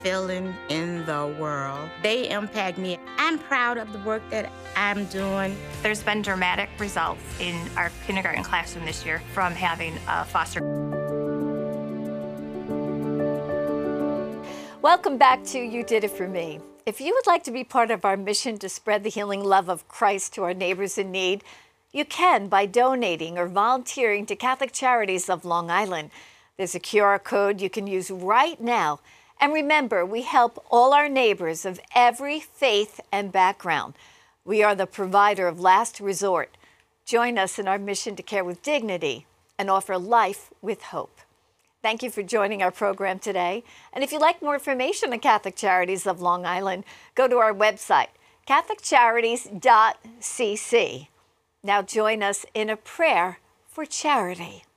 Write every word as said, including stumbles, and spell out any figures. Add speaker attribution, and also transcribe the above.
Speaker 1: feeling in the world. They impact me. I'm proud of the work that I'm doing.
Speaker 2: There's been dramatic results in our kindergarten classroom this year from having a foster.
Speaker 3: Welcome back to You Did It For Me. If you would like to be part of our mission to spread the healing love of Christ to our neighbors in need, you can by donating or volunteering to Catholic Charities of Long Island. There's a Q R code you can use right now. And remember, we help all our neighbors of every faith and background. We are the provider of last resort. Join us in our mission to care with dignity and offer life with hope. Thank you for joining our program today. And if you'd like more information on Catholic Charities of Long Island, go to our website, catholic charities dot c c. Now join us in a prayer for charity.